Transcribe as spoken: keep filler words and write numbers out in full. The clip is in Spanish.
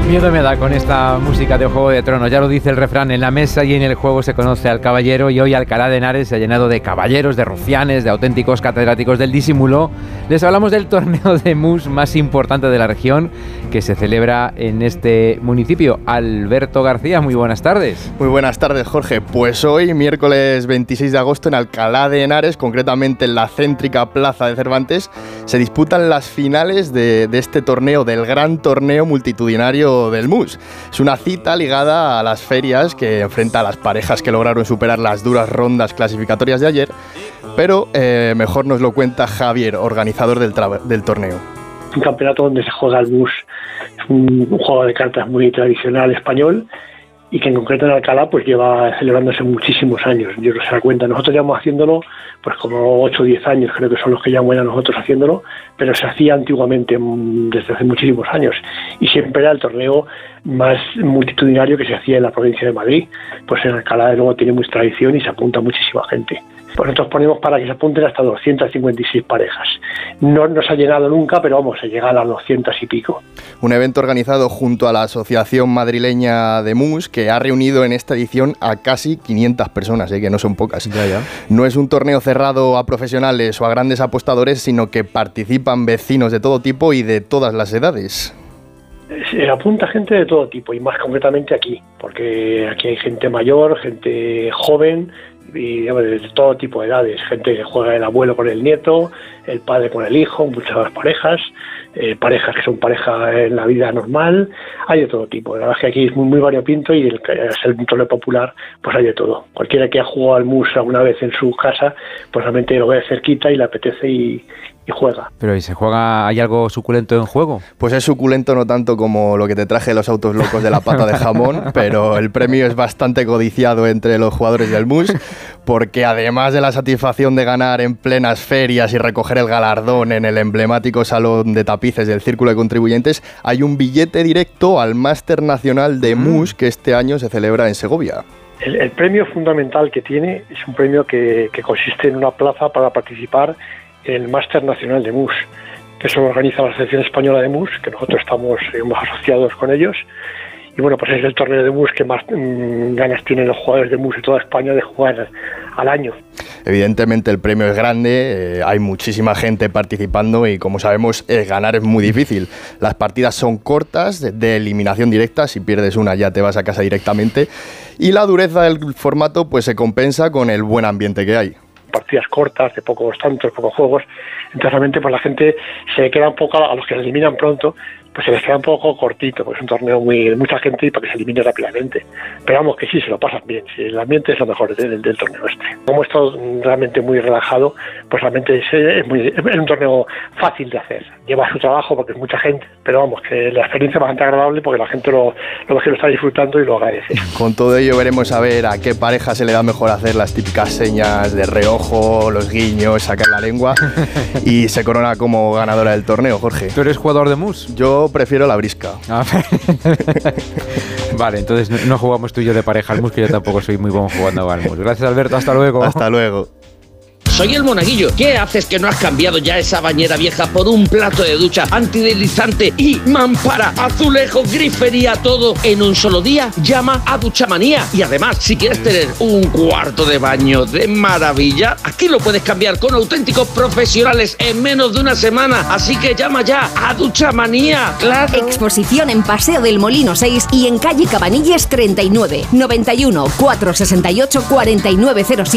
Miedo me da con esta música de Juego de Tronos. Ya lo dice el refrán, en la mesa y en el juego se conoce al caballero, y hoy Alcalá de Henares se ha llenado de caballeros, de rufianes, de auténticos catedráticos del disimulo. Les hablamos del torneo de mus más importante de la región que se celebra en este municipio. Alberto García, muy buenas tardes. Muy buenas tardes, Jorge. Pues hoy, miércoles veintiséis de agosto, en Alcalá de Henares, concretamente en la céntrica Plaza de Cervantes, se disputan las finales de, de este torneo, del gran torneo multitudinario del mus. Es una cita ligada a las ferias que enfrenta a las parejas que lograron superar las duras rondas clasificatorias de ayer, pero eh, mejor nos lo cuenta Javier, organizador del, tra- del torneo. Un campeonato donde se juega el mus, es un, un juego de cartas muy tradicional español, y que en concreto en Alcalá pues lleva celebrándose muchísimos años. Yo no se da cuenta, nosotros llevamos haciéndolo pues como ocho o diez años, creo que son los que llevamos ya nosotros haciéndolo, pero se hacía antiguamente desde hace muchísimos años, y siempre era el torneo más multitudinario que se hacía en la provincia de Madrid. Pues en Alcalá de luego tiene mucha tradición y se apunta muchísima gente. Pues nosotros ponemos para que se apunten hasta doscientas cincuenta y seis parejas. No nos ha llenado nunca, pero vamos, se llega a las doscientas y pico. Un evento organizado junto a la Asociación Madrileña de Mus, que ha reunido en esta edición a casi quinientas personas, ¿eh? Que no son pocas. Ya, ya. No es un torneo cerrado a profesionales o a grandes apostadores, sino que participan vecinos de todo tipo y de todas las edades. Se apunta gente de todo tipo, y más concretamente aquí, porque aquí hay gente mayor, gente joven, y digamos, de todo tipo de edades, gente que juega el abuelo con el nieto, el padre con el hijo, muchas parejas, eh, parejas que son pareja en la vida normal, hay de todo tipo. La verdad es que aquí es muy, muy variopinto, y el, el un torneo popular, pues hay de todo. Cualquiera que ha jugado al mus alguna vez en su casa, pues realmente lo ve de cerquita y le apetece y, y juega. Pero ¿y se juega? ¿Hay algo suculento en juego? Pues es suculento no tanto como lo que te traje los autos locos de la pata de jamón, pero el premio es bastante codiciado entre los jugadores del mus, porque además de la satisfacción de ganar en plenas ferias y recoger el galardón en el emblemático salón de tapices del Círculo de Contribuyentes, hay un billete directo al Máster Nacional de Mus que este año se celebra en Segovia. El, el premio fundamental que tiene es un premio que, que consiste en una plaza para participar en el Máster Nacional de Mus, que eso lo organiza la Asociación Española de Mus, que nosotros estamos eh, más asociados con ellos. Y bueno, pues es el torneo de mus que más mmm, ganas tienen los jugadores de mus de toda España de jugar al año. Evidentemente el premio es grande, eh, hay muchísima gente participando, y como sabemos, eh, ganar es muy difícil. Las partidas son cortas, de, de eliminación directa, si pierdes una ya te vas a casa directamente, y la dureza del formato pues se compensa con el buen ambiente que hay. Partidas cortas, de pocos tantos, pocos juegos, entonces realmente pues la gente se queda un poco, a los que se eliminan pronto, pues se les queda un poco cortito, porque es un torneo muy de mucha gente y para que se elimine rápidamente. Pero vamos, que sí, se lo pasan bien, sí, el ambiente es lo mejor del, del, del torneo este. Como es todo realmente muy relajado, pues realmente es, es, muy, es un torneo fácil de hacer. Lleva su trabajo porque es mucha gente, pero vamos, que la experiencia es bastante agradable porque la gente lo, lo, lo está disfrutando y lo agradece. Con todo ello veremos a ver a qué pareja se le da mejor hacer las típicas señas de reojo, los guiños, sacar la lengua, y se corona como ganadora del torneo, Jorge. ¿Tú eres jugador de mus? Yo prefiero la brisca. Ah, vale, entonces no, no jugamos tú y yo de pareja al mus, que yo tampoco soy muy bueno jugando al mus. Gracias, Alberto, hasta luego. Hasta luego. Soy el Monaguillo. ¿Qué haces que no has cambiado ya esa bañera vieja por un plato de ducha antideslizante y mampara, azulejo, grifería, todo en un solo día? Llama a Duchamanía. Y además, si quieres tener un cuarto de baño de maravilla, aquí lo puedes cambiar con auténticos profesionales en menos de una semana. Así que llama ya a Duchamanía. ¡Claro! Exposición en Paseo del Molino seis y en calle Cabanilles treinta y nueve. noventa y uno, cuatrocientos sesenta y ocho, cuarenta y nueve cero siete.